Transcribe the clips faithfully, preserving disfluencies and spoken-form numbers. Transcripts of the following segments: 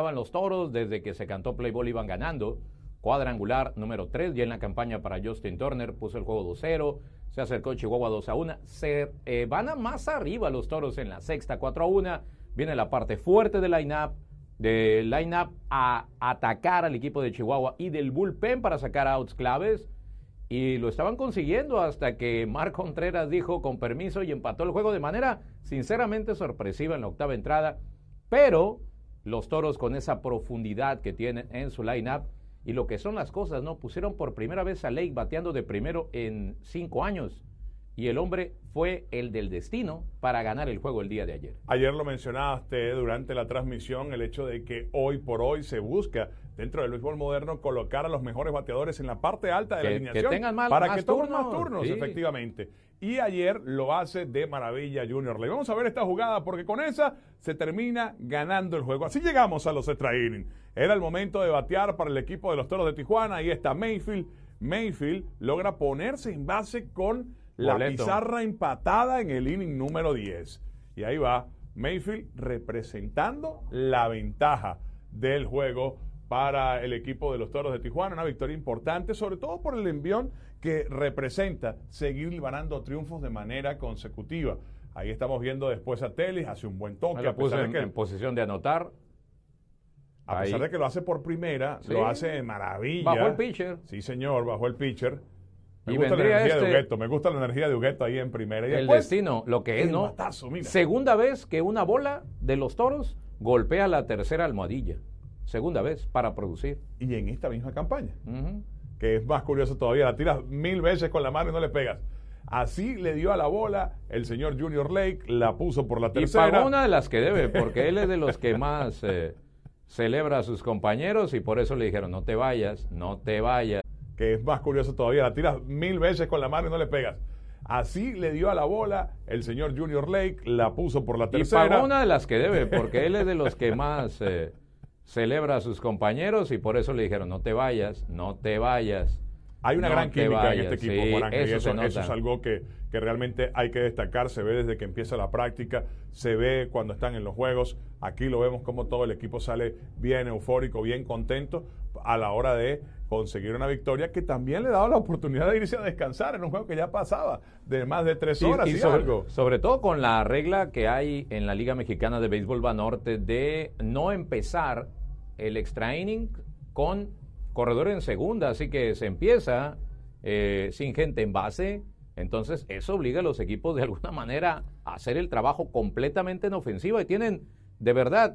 Los Toros, desde que se cantó play ball iban ganando. Cuadrangular número tres, ya en la campaña para Justin Turner, puso el juego dos cero, se acercó Chihuahua dos a uno, se eh, van a más arriba los Toros en la sexta, cuatro a uno, viene la parte fuerte del line-up, de line-up a atacar al equipo de Chihuahua y del bullpen para sacar outs claves, y lo estaban consiguiendo hasta que Mark Contreras dijo con permiso y empató el juego de manera sinceramente sorpresiva en la octava entrada, pero los Toros con esa profundidad que tienen en su line-up y lo que son las cosas, ¿no? Pusieron por primera vez a Lake bateando de primero en cinco años y el hombre fue el del destino para ganar el juego el día de ayer. Ayer lo mencionaste durante la transmisión, el hecho de que hoy por hoy se busca dentro del béisbol moderno colocar a los mejores bateadores en la parte alta de que, la alineación que tengan mal, para más que tomen turnos, más turnos, sí. efectivamente. Y ayer lo hace de maravilla Junior Lake. Vamos a ver esta jugada porque con esa se termina ganando el juego. Así llegamos a los extra innings. Era el momento de batear para el equipo de los Toros de Tijuana. Ahí está Mayfield. Mayfield logra ponerse en base con la Boleto. pizarra empatada en el inning número diez. Y ahí va Mayfield representando la ventaja del juego para el equipo de los Toros de Tijuana. Una victoria importante, sobre todo por el envión que representa seguir ganando triunfos de manera consecutiva. Ahí estamos viendo después a Telis, hace un buen toque. La a puse pesar en, de que, en posición de anotar. a pesar Ahí. de que lo hace por primera, Sí. lo hace de maravilla. Bajó el pitcher. Sí, señor, bajó el pitcher. Me Y gusta la vendría energía este- de Hugueto, me gusta la energía de Hugueto ahí en primera. Y El después, destino, lo que es, el ¿no? batazo, mira. Segunda vez que una bola de los Toros golpea la tercera almohadilla. Segunda vez para producir. Y en esta misma campaña, Uh-huh. que es más curioso todavía, la tiras mil veces con la mano y no le pegas. Así le dio a la bola el señor Junior Lake, la puso por la Y tercera. pagó una de las que debe, porque él es de los que más eh, celebra a sus compañeros y por eso le dijeron, no te vayas, no te vayas. Que es más curioso todavía, la tiras mil veces con la mano y no le pegas. Así le dio a la bola el señor Junior Lake, la puso por la Y tercera. pagó una de las que debe, porque él es de los que más eh, celebra a sus compañeros y por eso le dijeron, no te vayas, no te vayas. Hay una no gran te química vayas. en este equipo, Sí, Juan Ángel, y eso eso, se nota. eso es algo que, que realmente hay que destacar. Se ve desde que empieza la práctica, se ve cuando están en los juegos. Aquí lo vemos como todo el equipo sale bien eufórico, bien contento a la hora de conseguir una victoria que también le daba la oportunidad de irse a descansar en un juego que ya pasaba de más de tres horas y, y, y y sobre, algo. sobre todo con la regla que hay en la Liga Mexicana de Béisbol Banorte de no empezar el extra inning con corredor en segunda, así que se empieza eh, sin gente en base, entonces eso obliga a los equipos de alguna manera a hacer el trabajo completamente en ofensiva y tienen de verdad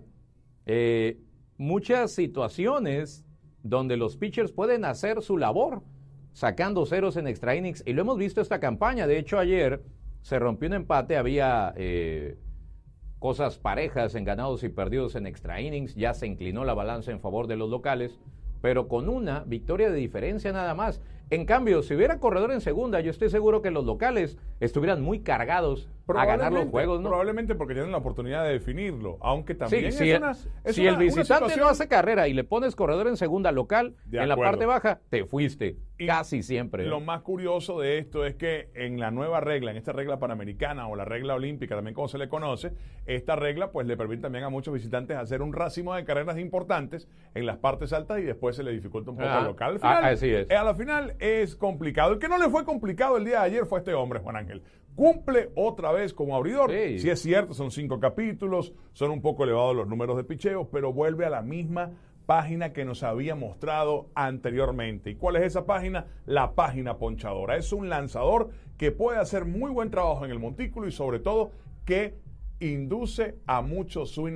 eh, muchas situaciones donde los pitchers pueden hacer su labor sacando ceros en extra innings y lo hemos visto esta campaña. De hecho ayer se rompió un empate, había eh, cosas parejas en ganados y perdidos en extra innings, ya se inclinó la balanza en favor de los locales, pero con una victoria de diferencia nada más. En cambio, si hubiera corredor en segunda, yo estoy seguro que los locales estuvieran muy cargados a ganar los juegos, ¿no? Probablemente porque tienen la oportunidad de definirlo, aunque también Sí, si, es el, una, es si una, el visitante una situación... no hace carrera y le pones corredor en segunda local, De en la acuerdo. parte baja, te fuiste. Y casi siempre. Lo más curioso de esto es que en la nueva regla, en esta regla panamericana o la regla olímpica, también como se le conoce, esta regla pues le permite también a muchos visitantes hacer un racimo de carreras importantes en las partes altas y después se le dificulta un poco Ah, al local. Al final, ah, así es. eh, a la final es complicado. El que no le fue complicado el día de ayer fue este hombre, Juan Ángel. Cumple otra vez como abridor. Sí. Sí es cierto, son cinco capítulos, son un poco elevados los números de picheo, pero vuelve a la misma página que nos había mostrado anteriormente. ¿Y cuál es esa página? La página ponchadora. Es un lanzador que puede hacer muy buen trabajo en el montículo y sobre todo que induce a muchos swing